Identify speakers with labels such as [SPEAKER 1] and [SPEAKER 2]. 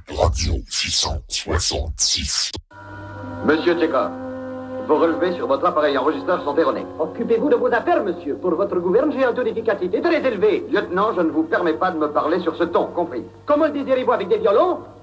[SPEAKER 1] Radio 666.
[SPEAKER 2] Monsieur Tchekhov, vos relevés sur votre appareil enregistreur sont erronés.
[SPEAKER 3] Occupez-vous de vos affaires, monsieur. Pour votre gouverne, j'ai un taux d'efficacité très élevé.
[SPEAKER 2] Lieutenant, je ne vous permets pas de me parler sur ce ton, compris?
[SPEAKER 3] Comment le désirez-vous avec des violons?